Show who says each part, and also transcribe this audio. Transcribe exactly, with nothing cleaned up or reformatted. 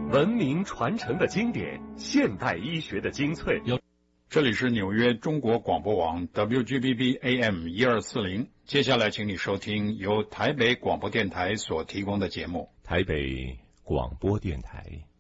Speaker 1: 文明传承的经典，现代医学的精粹。
Speaker 2: 这里是纽约中国广播网 W G B B A M 一二四零，接下来请你收听由台北广播电台所提供的节目。
Speaker 1: 台北广播电台。